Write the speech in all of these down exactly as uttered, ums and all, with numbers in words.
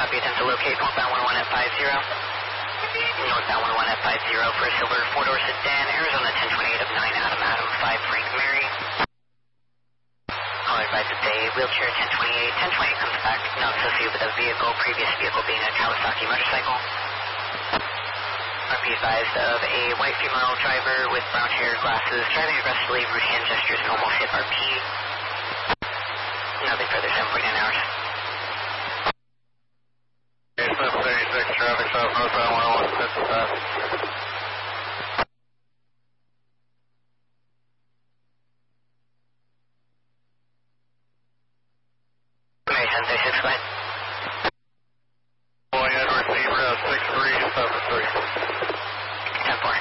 Copy, attempt to locate northbound one one at five zero. Northbound one one at five zero for a silver four-door sedan, Arizona ten twenty-eight of nine Adam Adam five Frank Mary. Caller advised today, wheelchair ten twenty-eight. ten twenty-eight comes back, not associated with a vehicle, previous vehicle being a Kawasaki motorcycle. R P advised of a white female driver with brown hair, glasses, driving aggressively, rude hand gestures, and almost hit R P. Nothing further, seven point nine hours. seven thirty-six, traffic south northbound one oh one, fifty-five. Mary seven thirty-six, go ahead. Boy, Edward Zebra, six three seven three. ten four.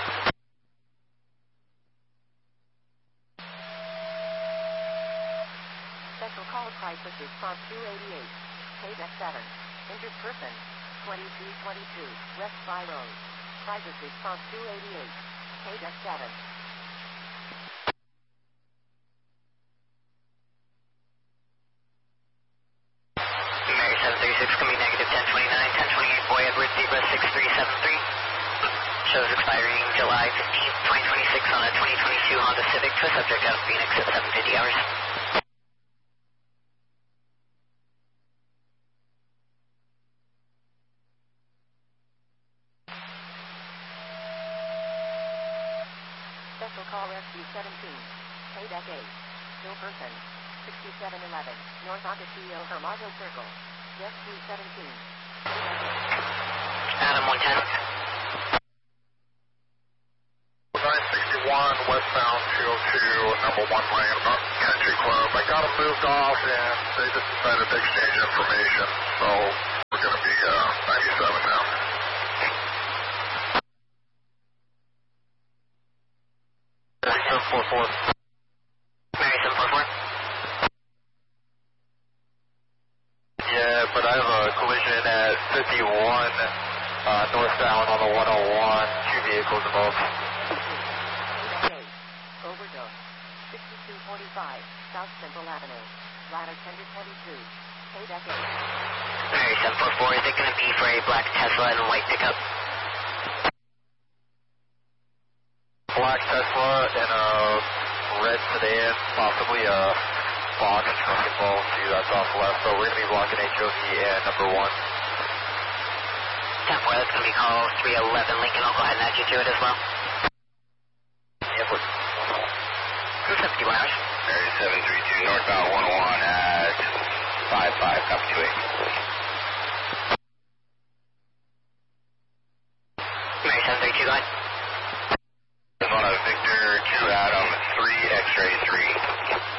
Special call crisis response two eighty-eight. K D E C seven. Injured person. twenty-two twenty-two. West By Road. Crisis response two eighty-eight. K D E C seven. Mary seven thirty-six, coming negative ten twenty-nine, ten twenty-eight, Boy Edward Zebra six three seven three. Shows expiring July fifteenth, twenty twenty-six on a twenty twenty-two Honda Civic for subject out of Phoenix at seven fifty hours. Special call S D seventeen. K D E C eight. Still person. sixty-seven eleven. North Ocotillo Hermoso Circle. S D seventeen. Adam one ten. nine sixty-one, westbound two oh two, number one lane, Country Club. I got them moved off and they just decided to exchange information, so we're going to be uh, ninety-seven now. seven four four. Mary seven four four. Yeah, but I have a collision at fifty-one, uh, northbound on the one oh one, two vehicles above. Overdose. sixty-two forty-five. South Central Avenue. Ladder ten to twenty-two. K D E C eight. Mary seven four four, is it going to be for a black Tesla and a white pickup? Black Tesla and a red sedan, possibly a Fox truck involved too, that's off left, so we're going to be blocking H O C and number one. ten four, that's going to be call three eleven Lincoln, I'll go ahead and add you to it as well. Yep, we're two fifty-one hours. Mary seven three two, northbound one oh one at five five, copy two eight. Mary seven three two, go ahead. On a Victor two Adam three X-ray three.